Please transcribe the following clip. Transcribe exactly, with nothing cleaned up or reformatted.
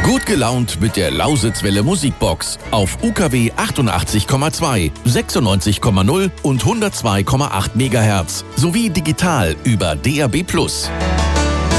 Gut gelaunt mit der Lausitzwelle Musikbox auf U K W achtundachtzig Komma zwei, sechsundneunzig Komma null und hundertzwei Komma acht Megahertz sowie digital über D A B Plus.